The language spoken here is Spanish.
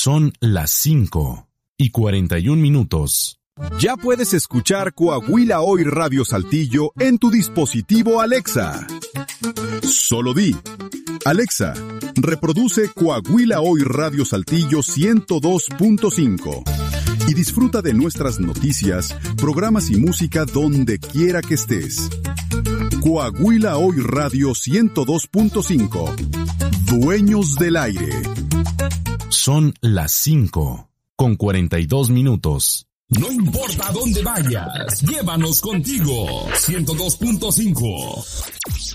Son las 5:41. Ya puedes escuchar Coahuila Hoy Radio Saltillo en tu dispositivo Alexa. Solo di: Alexa, reproduce Coahuila Hoy Radio Saltillo 102.5 y disfruta de nuestras noticias, programas y música donde quiera que estés. Coahuila Hoy Radio 102.5. Dueños del aire. Son las 5:42. No importa dónde vayas, llévanos contigo. 102.5.